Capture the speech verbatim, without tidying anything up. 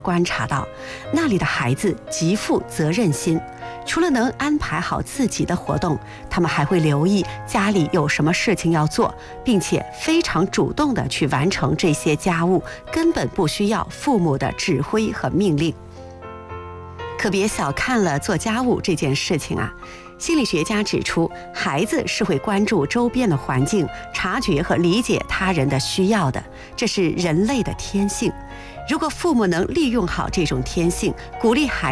观察到，那里的孩子极富责任心，除了能安排好自己的活动，他们还会留意家里有什么事情要做，并且非常主动地去完成这些家务，根本不需要父母的指挥和命令。可别小看了做家务这件事情啊！心理学家指出，孩子是会关注周边的环境，察觉和理解他人的需要的，这是人类的天性。如果父母能利用好这种天性，鼓励孩子